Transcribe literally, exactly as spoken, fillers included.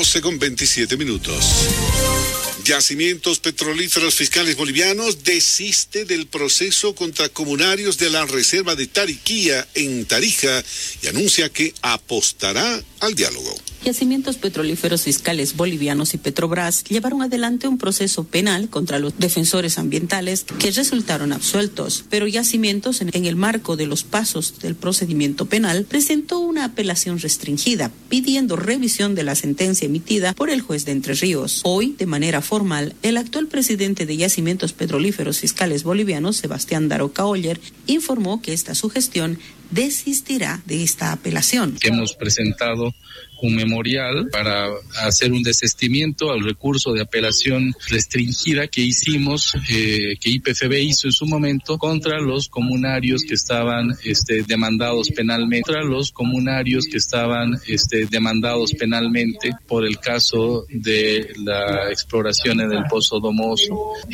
doce con veintisiete minutos. Yacimientos Petrolíferos Fiscales Bolivianos desiste del proceso contra comunarios de la reserva de Tariquía en Tarija y anuncia que apostará al diálogo. Yacimientos Petrolíferos Fiscales Bolivianos y Petrobras llevaron adelante un proceso penal contra los defensores ambientales que resultaron absueltos, pero Yacimientos, en, en el marco de los pasos del procedimiento penal, presentó una apelación restringida, pidiendo revisión de la sentencia emitida por el juez de Entre Ríos. Hoy, de manera formal, el actual presidente de Yacimientos Petrolíferos Fiscales Bolivianos, Sebastián Daroca Oller, informó que esta sugestión desistirá de esta apelación. Hemos presentado un memorial para hacer un desistimiento al recurso de apelación restringida que hicimos, eh, que I P F B hizo en su momento contra los comunarios que estaban este, demandados penalmente, contra los comunarios que estaban este, demandados penalmente por el caso de la exploración en el Pozo Domoso.